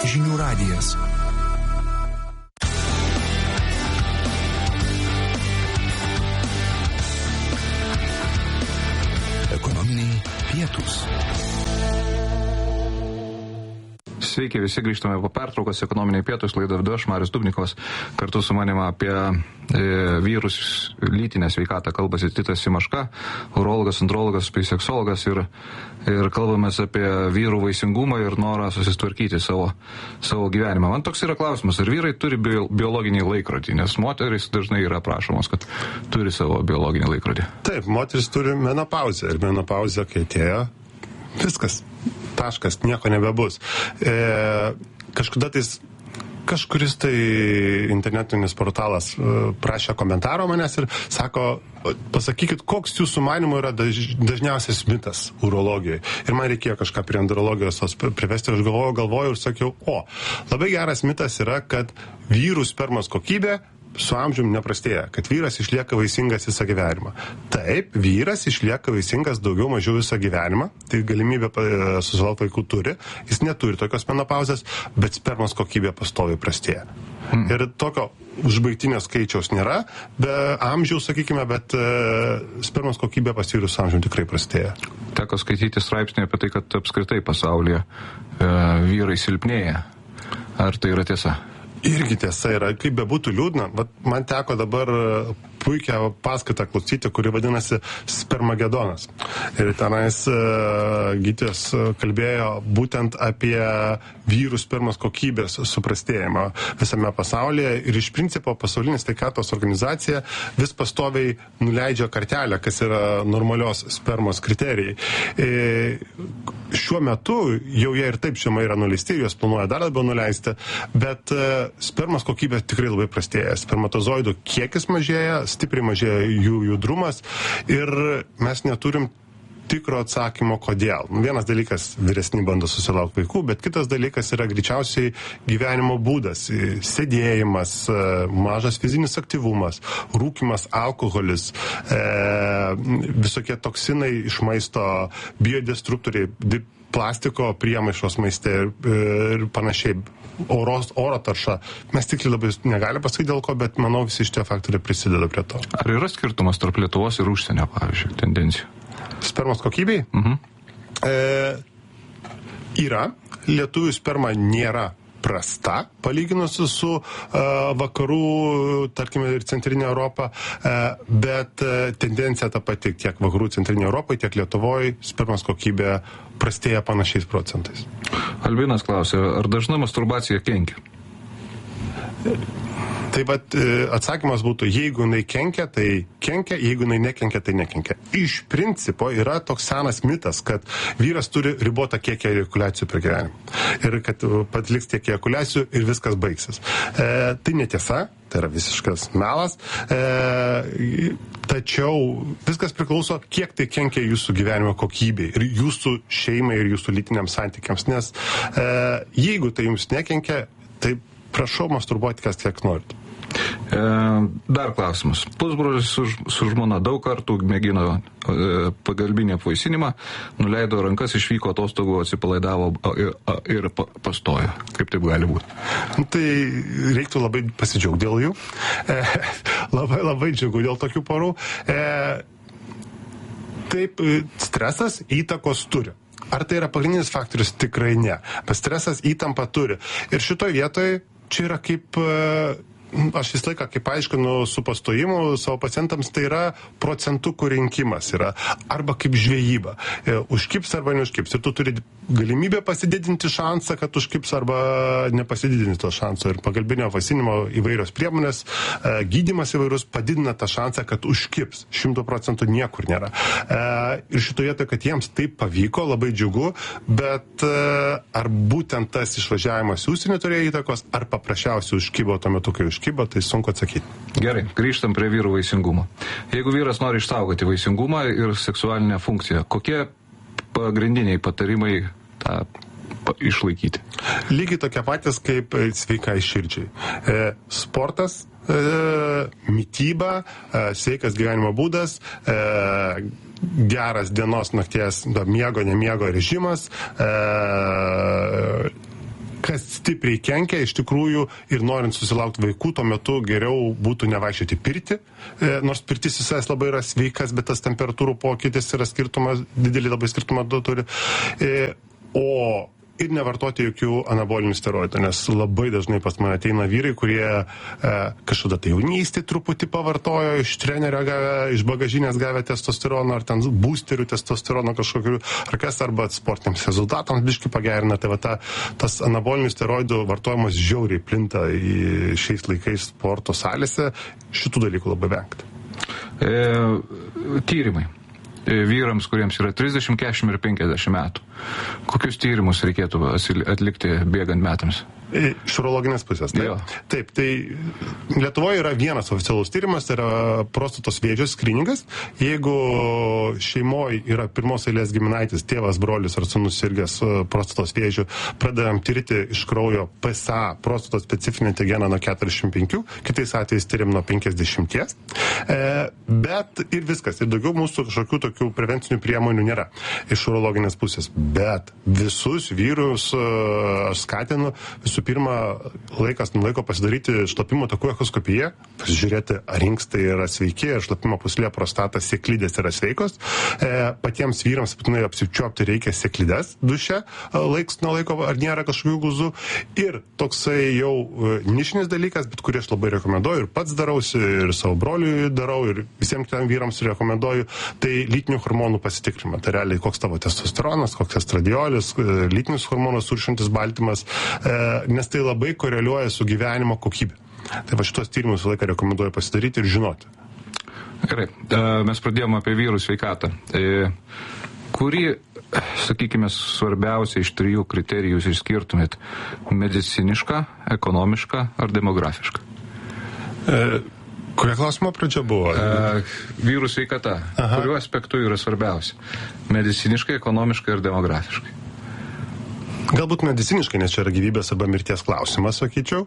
Žinių radijas. Ekonominiai pietūs. Sveiki, visi grįžtame po pertraukos, ekonominiai pietūs, laidą vedu aš, Marius Dubnikovas. Kartu su manim apie vyrus, lytinę sveikatą kalbasi Titas Simaška, urologas, andrologas, seksuologas ir kalbamės apie vyrų vaisingumą ir norą susitvarkyti savo gyvenimą. Man toks yra klausimas, ar vyrai turi biologinį laikrodį, nes moteris dažnai yra prašomos, kad turi savo biologinį laikrodį. Taip, moteris turi menopauzę ir menopauzę, kai atėjo, viskas. Taškas, nieko nebebus. Kažkuris tai internetinis portalas prašė komentaro manęs ir sako, pasakykit, koks jūsų manymu yra dažniausias mitas urologijoje. Ir man reikėjo kažką prie andrologijos privesti ir aš galvojau ir sakiau, labai geras mitas yra, kad vyrų spermos kokybė su amžiumi neprastėja, kad vyras išlieka vaisingas visą gyvenimą. Taip, vyras išlieka vaisingas daugiau mažiau visą gyvenimą, tai galimybė susilaukti vaikų turi, jis neturi tokios menopauzės, bet spermos kokybė pastoviai prastėja. Ir tokio užbaigtinio skaičiaus nėra, be amžiaus, sakykime, bet spermos kokybė pas vyrus amžiumi tikrai prastėja. Teko skaityti straipsnį apie tai, kad apskritai pasaulyje vyrai silpnėja. Ar tai yra tiesa? Irgi tiesa yra, kaip bebūtų liūdna, man teko dabar puikią paskaitą klausyti, kuri vadinasi Spermagedonas. Ir tenais gydytojas kalbėjo būtent apie vyrų spermos kokybės suprastėjimą visame pasaulyje ir iš principo pasaulinė sveikatos organizacija vis pastoviai nuleidžia kartelę, kas yra normalios spermos kriterijai. Šiuo metu jau jie ir taip žemai yra nuleisti, juos planuoja dar labiau nuleisti, bet spermos kokybė tikrai labai prastėja. Spermatozoidų kiekis mažėja, stipriai mažėja jų judrumas ir mes neturim tikro atsakymo, kodėl. Vienas dalykas, vyresni bando susilaukti vaikų, bet kitas dalykas yra greičiausiai gyvenimo būdas, sėdėjimas, mažas fizinis aktyvumas, rūkymas, alkoholis, visokie toksinai iš maisto, biodestruktoriai, plastiko priemaišos maiste ir panašiai, oro tarša. Mes tikrai labai negalime pasakyti dėl ko, bet manau visi šitie faktoriai prisideda prie to. Ar yra skirtumas tarp Lietuvos ir užsienio, pavyzdžiui, tendencijų? Spermos kokybei? Yra. Lietuvių sperma nėra prasta, palyginus su vakarų, tarkime, ir centrinė Europa, bet tendencija ta pati tiek vakarų centrinė Europai, tiek Lietuvoje spermos kokybė prastėja panašiais procentais. Albinas klausė, ar dažna masturbacija kenkia? Tai atsakymas būtų, jeigu jinai kenkia, tai kenkia, jeigu jinai nekenkia, tai nekenkia. Iš principo yra toks senas mitas, kad vyras turi ribotą kiekį ejakuliacijų per gyvenimą. Ir kad patliks tiek ejakuliacijų ir viskas baigsis. Tai netiesa, tai yra visiškas melas. Tačiau viskas priklauso, kiek tai kenkia jūsų gyvenimo kokybei ir jūsų šeimai ir jūsų lytiniams santykiams. Nes jeigu tai jums nekenkia, tai prašau masturbuoti, kas tiek norit. Dar klausimas. Pusbrolis su žmona daug kartų mėgino pagalbinį apvaisinimą, nuleido rankas, išvyko atostogų, atsipalaidavo ir pastojo. Kaip taip gali būti? Tai reiktų labai pasidžiaugti dėl jų. Labai džiugu dėl tokių porų. Taip, stresas įtakos turi. Ar tai yra pagrindinis faktorius? Tikrai ne. Bet stresas įtampa turi. Ir šitoje vietoje čia yra kaip... Aš visą laiką, kaip aiškinu su pastojimu savo pacientams, tai yra procentukų rinkimas, yra arba kaip žvejyba. Užkips arba neužkips. Ir tu turi galimybę pasididinti šansą, kad užkips arba nepasididinti to šanso. Ir pagalbinio apvaisinimo įvairios priemonės, gydymas įvairus padidina tą šansą, kad užkips. 100% niekur nėra. Ir šitoje vietoje, kad jiems taip pavyko, labai džiugu, bet ar būtent tas išvažiavimas į užsienį turėjo įtakos, ar paprasčiausiai užkibo tuo metu, kai užkibo, tai sunku atsakyti. Gerai, grįžtam prie vyrų vaisingumo. Jeigu vyras nori išsaugoti vaisingumą ir seksualinę funkciją, kokie pagrindiniai patarimai tą išlaikyti? Lygiai tokie patys kaip sveikai širdžiai. Sportas, mityba, sveikas gyvenimo būdas, geras dienos nakties miego, nemiego režimas, kas stipriai kenkia iš tikrųjų ir norint susilaukti vaikų, tuo metu geriau būtų nevaikščioti pirtį, nors pirtis visais labai yra sveikas, bet tas temperatūrų pokytis yra skirtumas, didelį labai skirtumą turi. Ir nevartoti jokių anabolinių steroidų, nes labai dažnai pas mane ateina vyrai, kurie kažkada tai jaunystėje truputį pavartojo, iš trenerio gavę, iš bagažinės gavę testosterono, ar ten boosterių testosterono kažkokių, ar kas, arba sportiniams rezultatams biškį pagerina. Tai va tas anabolinių steroidų vartojimas žiauriai plinta šiais laikais sporto salėse, šitų dalykų labai vengti. Tyrimai. Vyrams, kuriems yra 30, 40 ir 50 metų. Kokius tyrimus reikėtų atlikti bėgant metams? Iš urologinės pusės. Taip, tai Lietuvoje yra vienas oficialus tyrimas, tai yra prostatos vėžio skryningas. Jeigu šeimoje yra pirmos eilės giminaitis, tėvas, brolis ar sūnus sirgęs prostatos vėžiu, pradedam tirti iš kraujo PSA prostatos specifinį antigeną nuo 45, kitais atvejais tyrim nuo 50. Bet ir viskas. Ir daugiau mūsų kažkokių tokių prevencinių priemonių nėra iš urologinės pusės. Bet visus vyrus aš skatinu visų pirma, laikas nuo laiko pasidaryti šlapimo takų echoskopiją, pasižiūrėti, ar inkstai yra sveiki, ar šlapimo pūslė, prostata, sėklidės yra sveikos. Patiems vyrams būtinai apsičiuopti reikia sėklides duše, laiks nuo laiko, ar nėra kažkokių guzų. Ir toksai jau nišinis dalykas, bet kurį aš labai rekomenduoju, ir pats darausi, ir savo broliui darau, ir visiems kitiems vyrams rekomenduoju, tai lytinių hormonų pasitikrinimą. Tai realiai koks tavo testosteronas, koks estradiolis, lytinis hormonas suršantis baltymas, nes tai labai koreliuoja su gyvenimo kokybė. Tai va šitos tyrimus laiką rekomenduoju pasidaryti ir žinoti. Gerai, mes pradėjome apie vyrų sveikatą. Kurį, sakykime, svarbiausia iš 3 kriterijų išskirtumėt? Medicinišką, ekonomišką ar demografišką? Kuria klausimo pradžia buvo? Vyrų sveikata. Kuriuo aspektu yra svarbiausia? Mediciniškai, ekonomiškai ir demografiškai? Galbūt mediciniškai, nes čia yra gyvybės arba mirties klausimas, sakyčiau.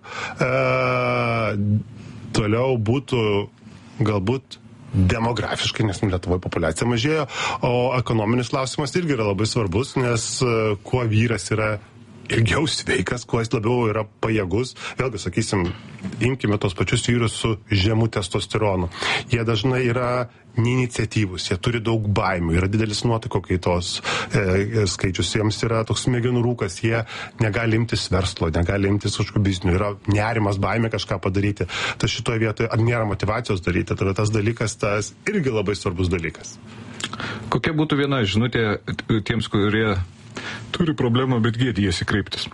Toliau būtų galbūt demografiškai, nes Lietuvoje populiacija mažėjo, o ekonominis klausimas irgi yra labai svarbus, nes kuo vyras yra ilgiau sveikas, kuo jis labiau yra pajėgus. Vėlgi, sakysim, imkime tos pačius vyrus su žemu testosteronu. Jie dažnai yra neiniciatyvus, jie turi daug baimių, yra didelis nuotaiko kaitos skaičius, jiems yra toks smegenų rūkas, jie negali imtis verslo, negali imtis kažkokių biznių, yra nerimas, baimė kažką padaryti. Tai šitoje vietoje ar nėra motyvacijos daryti, tada tas dalykas, tas irgi labai svarbus dalykas. Kokia būtų viena žinutė tiems, kurie turi problemą, bet gėdijasi kreiptis?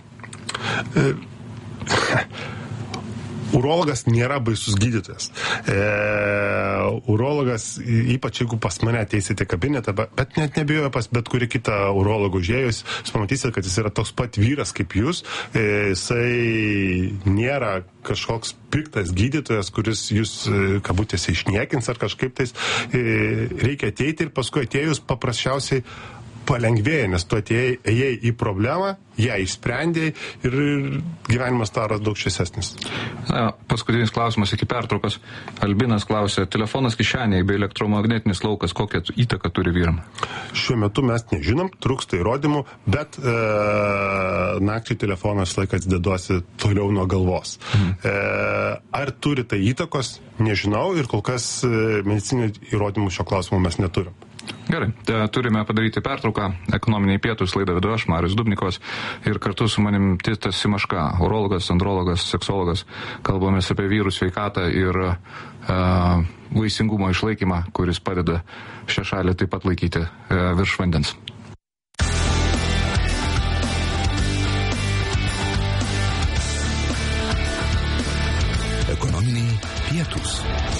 Urologas nėra baisus gydytojas. Urologas, ypač jeigu pas mane ateisite kabinetą, bet net nebijoju pas bet kurį kitą urologą užėjus, jūs pamatysite, kad jis yra toks pat vyras kaip jūs. Jisai nėra kažkoks piktas gydytojas, kuris jūs kabutėse išniekins ar kažkaip tais. Reikia ateiti ir paskui atėjus paprasčiausiai palengvėja, nes tu ėjai į problemą, ją išsprendėjai ir gyvenimas taras daug šviesesnis. Paskutinis klausimas iki pertraukos. Albinas klausė, telefonas kišenėje bei elektromagnetinis laukas, kokią įtaką turi vyram? Šiuo metu mes nežinom, trūksta įrodymų, bet nakčiai telefonas laikas deduosi toliau nuo galvos. Ar turi tai įtakos? Nežinau ir kol kas medicinių įrodymų šio klausimo mes neturim. Gerai, turime padaryti pertrauką. Ekonominiai pietūs laidą vedu aš, Marius Dubnikovas, ir kartu su manim Titas Simaška, urologas, andrologas, seksologas. Kalbamės apie vyrų sveikatą ir vaisingumo išlaikymą, kuris padeda šią šalį taip pat laikyti virš vandens. Ekonominiai pietūs.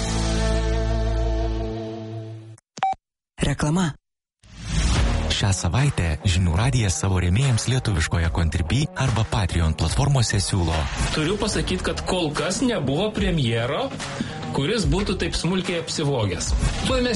Reklama. Šią savaitę Žinių radijas savo rėmėjams lietuviškoje Contribui arba Patreon platformose siūlo. Turiu pasakyti, kad kol kas nebuvo premjero, kuris būtų taip smulkiai apsivogęs. Tuo mes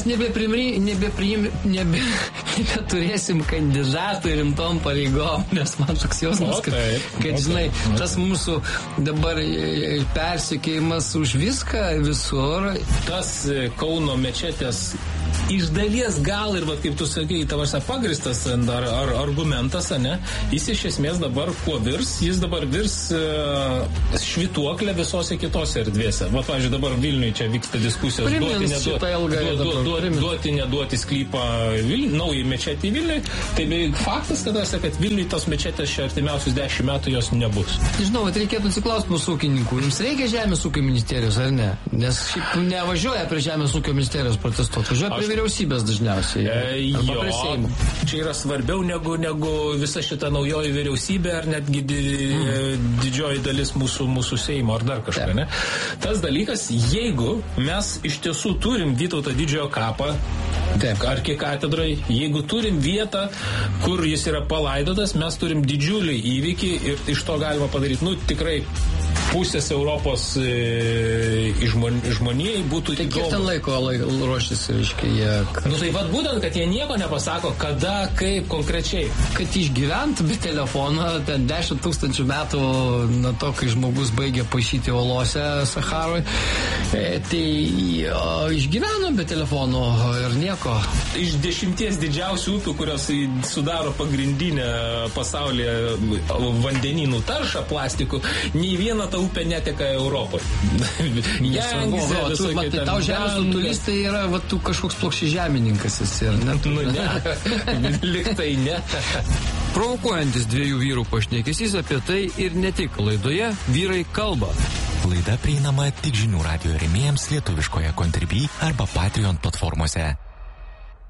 nebeturėsim kandidatų rimtom pareigom, nes man toks jausmas, kad žinai, tas mūsų dabar persekėjimas už viską visur. Tas Kauno mečetės iš dalies gal ir, vat, kaip tu sakai, tavas pagristas ar argumentas, ne, jis iš esmės dabar kuo virs? Jis dabar virs švituoklę visose kitose erdvėse. Va, pavyzdžiui, dabar Vilniui čia vyksta diskusijos duoti, neduoti sklypą naujai mečetį Vilniui. Tai beveik faktas, kad Vilniui tos mečetės čia artimiausius 10 metų jos nebus. Žinau, reikėtų atsiklausti mūsų ūkininkų. Jums reikia Žemės ūkio ministerijos, ar ne? Nes šiaip nevažiuoja prie Žemės ūkio ministerijos protestuoti. Važiuoja prie vyriausybės dažniausiai. Čia yra svarbiau negu visa šita naujoji vyriausybė ar netgi didžioji dalis mūsų Seimo ar dar kažką, ne? Tas dalykas, jeigu mes iš tiesų turim Vytauto didžiojo kapą, arkikatedrai, jeigu turim vietą, kur jis yra palaidotas, mes turim didžiulį įvykį ir iš to galima padaryti, tikrai pusės Europos žmonijai būtų įdomu. Tai kiek ten laiko ruoštis, reiškia, jie... Tai vad būtent, kad jie nieko nepasako, kada, kaip konkrečiai. Kad išgyventų be telefono, ten 10 000 metų nuo to, kai žmogus baigė paišyti olose Saharoj, tai išgyveno be telefono ir nieko. Iš 10 didžiausių upių, kurios sudaro pagrindinę pasaulyje vandenynų taršą plastikų, nei viena ta upė neteka Europoje. Tau žemės turistai yra tu kažkoks plokščiažemininkas esi, ar ne? Ne, liktai ne. Provokuojantis dviejų vyrų pašnekesys apie tai ir ne tik laidoje Vyrai kalba. Laida prieinama tik žinių radijo rėmėjams lietuviškoje Contribui arba Patreon platformose.